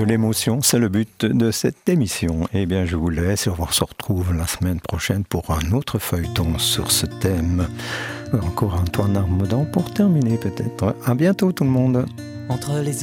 l'émotion, c'est le but de cette émission. Eh bien, je vous laisse et on se retrouve la semaine prochaine pour un autre feuilleton sur ce thème. Encore Antoine Armaudan pour terminer peut-être. À bientôt tout le monde. Entre les